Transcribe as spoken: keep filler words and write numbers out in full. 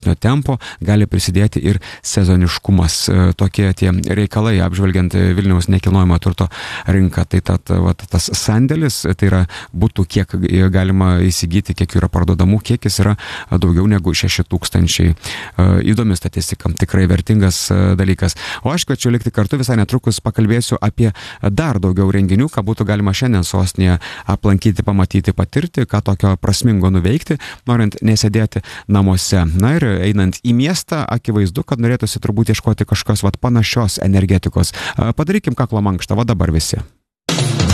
tempo, gali prisidėti ir sezoniškumas. Tokie tie reikalai, apžvelgiant Vilniaus nekilnojamo turto rinką. Tai tad, vat, tas sandėlis, tai yra būtų, kiek galima įsigyti, kiek yra parduodamų, kiek jis yra daugiau negu šeši tūkstančiai. Įdomi statistika, tikrai vertingas dalykas. O aš kviečiu likti kartu, visai netrukus pakalbėsiu apie dar daugiau renginių, ką būtų galima šiandien sostinėje aplankyti, pamatyti, patirti, ką tokio prasmingo nuveikti, norint nesėdėti namuose. Na ir einant į miestą, akivaizdu, kad norėtųsi turbūt ieškoti kažkokios vat panašios energetikos. Padarykim kaklo mankštą, va dabar visi.